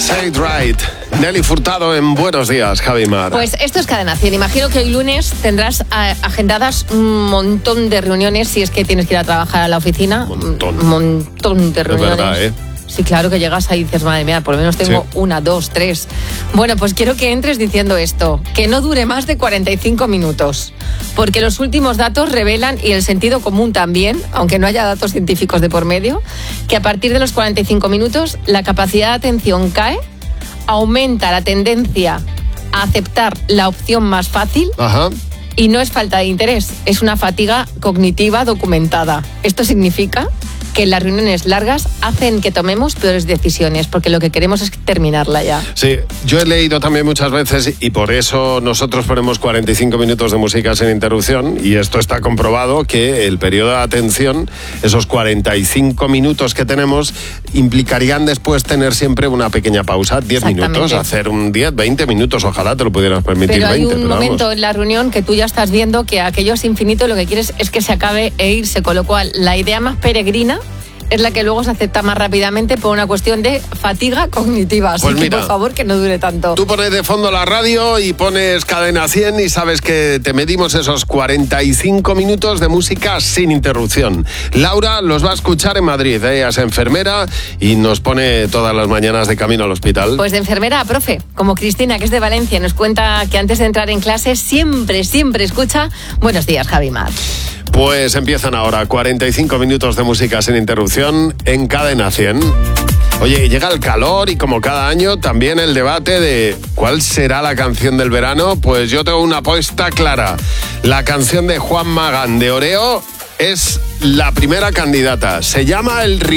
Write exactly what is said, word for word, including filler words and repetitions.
Say It Right. Nelly Furtado en Buenos Días, Javi Mar. Pues esto es Cadena cien. Imagino que hoy lunes tendrás a, agendadas un montón de reuniones si es que tienes que ir a trabajar a la oficina. Un montón. Un montón de reuniones. Es verdad, ¿eh? Sí, claro, que llegas ahí y dices, madre mía, por lo menos tengo sí. una, dos, tres. Bueno, pues quiero que entres diciendo esto, que no dure más de cuarenta y cinco minutos, porque los últimos datos revelan, y el sentido común también, aunque no haya datos científicos de por medio, que a partir de los cuarenta y cinco minutos la capacidad de atención cae, aumenta la tendencia a aceptar la opción más fácil. Ajá. Y no es falta de interés, es una fatiga cognitiva documentada. Esto significa que las reuniones largas hacen que tomemos peores decisiones, porque lo que queremos es terminarla ya. Sí, yo he leído también muchas veces, y por eso nosotros ponemos cuarenta y cinco minutos de música sin interrupción, y esto está comprobado, que el periodo de atención, esos cuarenta y cinco minutos que tenemos, implicarían después tener siempre una pequeña pausa, diez minutos, hacer un diez, veinte minutos, ojalá te lo pudieras permitir. Pero hay veinte, un pero momento vamos. en la reunión que tú ya estás viendo que aquello es infinito, lo que quieres es que se acabe e irse, con lo cual la idea más peregrina es la que luego se acepta más rápidamente por una cuestión de fatiga cognitiva. Así pues que, mira, por favor, que no dure tanto. Tú pones de fondo la radio y pones Cadena cien y sabes que te medimos esos cuarenta y cinco minutos de música sin interrupción. Laura los va a escuchar en Madrid. Ella es enfermera y nos pone todas las mañanas de camino al hospital. Pues de enfermera a profe, como Cristina, que es de Valencia, nos cuenta que antes de entrar en clase siempre, siempre escucha Buenos Días, Javi Mar. Pues empiezan ahora cuarenta y cinco minutos de música sin interrupción en Cadena cien. Oye, llega el calor y como cada año también el debate de ¿cuál será la canción del verano? Pues yo tengo una apuesta clara. La canción de Juan Magán de Oreo es la primera candidata. Se llama El Río.